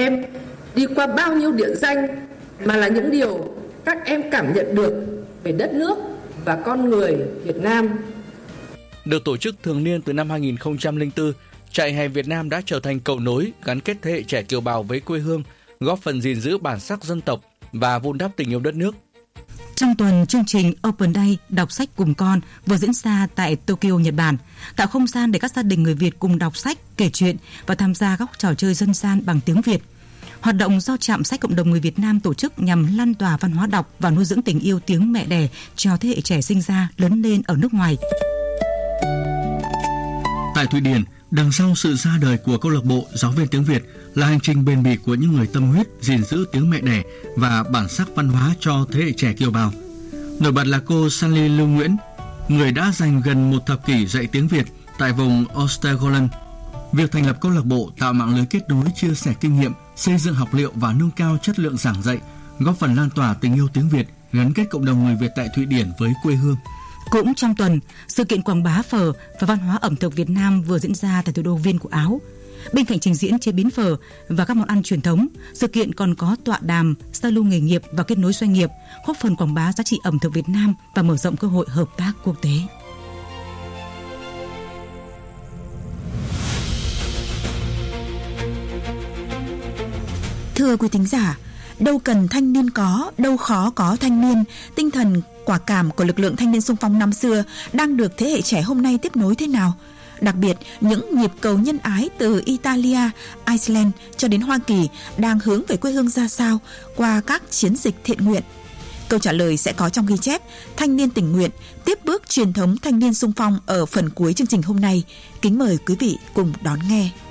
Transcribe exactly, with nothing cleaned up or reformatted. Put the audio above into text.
em đi qua bao nhiêu địa danh, mà là những điều các em cảm nhận được về đất nước và con người Việt Nam. Được tổ chức thường niên từ năm hai nghìn không trăm lẻ bốn, Trại hè Việt Nam đã trở thành cầu nối gắn kết thế hệ trẻ kiều bào với quê hương, góp phần gìn giữ bản sắc dân tộc và vun đắp tình yêu đất nước. Trong tuần, chương trình Open Day đọc sách cùng con vừa diễn ra tại Tokyo, Nhật Bản, tạo không gian để các gia đình người Việt cùng đọc sách, kể chuyện và tham gia các trò chơi dân gian bằng tiếng Việt. Hoạt động do Trạm Sách Cộng đồng người Việt Nam tổ chức nhằm lan tỏa văn hóa đọc và nuôi dưỡng tình yêu tiếng mẹ đẻ cho thế hệ trẻ sinh ra, lớn lên ở nước ngoài. Tại Thụy Điển, đằng sau sự ra đời của câu lạc bộ giáo viên tiếng Việt là hành trình bền bỉ của những người tâm huyết gìn giữ tiếng mẹ đẻ và bản sắc văn hóa cho thế hệ trẻ kiều bào. Nổi bật là cô Sanly Lưu Nguyễn, người đã dành gần một thập kỷ dạy tiếng Việt tại vùng Östergötland. Việc thành lập câu lạc bộ tạo mạng lưới kết nối, chia sẻ kinh nghiệm, xây dựng học liệu và nâng cao chất lượng giảng dạy, góp phần lan tỏa tình yêu tiếng Việt, gắn kết cộng đồng người Việt tại Thụy Điển với quê hương. Cũng trong tuần, sự kiện quảng bá phở và văn hóa ẩm thực Việt Nam vừa diễn ra tại thủ đô Viên của Áo. Bên cạnh trình diễn chế biến phở và các món ăn truyền thống, sự kiện còn có tọa đàm, giao lưu nghề nghiệp và kết nối doanh nghiệp, góp phần quảng bá giá trị ẩm thực Việt Nam và mở rộng cơ hội hợp tác quốc tế. Thưa quý thính giả, đâu cần thanh niên có, đâu khó có thanh niên, tinh thần quả cảm của lực lượng thanh niên xung phong năm xưa đang được thế hệ trẻ hôm nay tiếp nối thế nào? Đặc biệt, những nhịp cầu nhân ái từ Italia, Iceland cho đến Hoa Kỳ đang hướng về quê hương ra sao qua các chiến dịch thiện nguyện? Câu trả lời sẽ có trong ghi chép Thanh niên tình nguyện, tiếp bước truyền thống thanh niên xung phong ở phần cuối chương trình hôm nay. Kính mời quý vị cùng đón nghe.